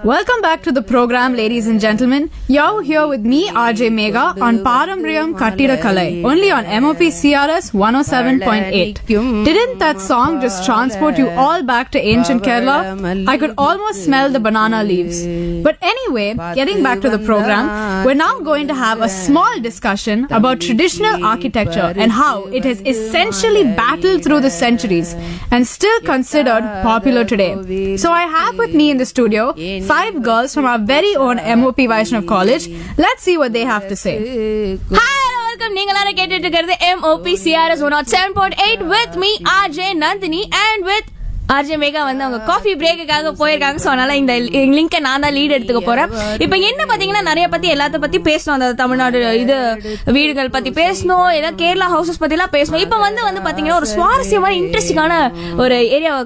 Welcome back to the program, ladies and gentlemen. You're here with me, RJ Mega, on Parambriyam Kattida Kalai, only on MOP CRS 107.8. Didn't that song just transport you all back to ancient Kerala? I could almost smell the banana leaves. But anyway, getting back to the program, we're now going to have a small discussion about traditional architecture and how it has essentially battled through the centuries and still considered popular today. So I have with me in the studio 5 girls from our very own MOP Vaishnav College. Let's see what they have to say. Hi, welcome. நீங்களான கேட்டுட்டு இருக்கிறது MOP CRS 107.8 with me RJ Nandini and with RJ Mega வந்து அவங்க coffee பிரேக்குக்காக போயிருக்காங்க. So அதனால இந்த லிங்கை நான் தான் லீட் எடுத்துக்க போறேன். இப்போ என்ன பாத்தீங்கன்னா நிறைய பத்தி எல்லாத்த பத்தி பேசணும். அந்த தமிழ்நாடு இது வீடுகள் பத்தி பேசணும், ஏதாவது கேரளா ஹவுசஸ் பத்தி எல்லாம் பேசணும். இப்போ வந்து பாத்தீங்கன்னா ஒரு சுவாரஸ்யமான இன்ட்ரெஸ்டிங்கான ஒரு ஏரியாவை